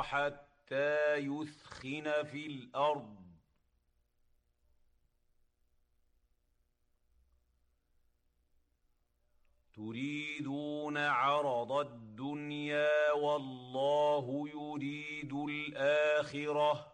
حتى يثخن في الأرض تريدون عرض الدنيا والله يريد الآخرة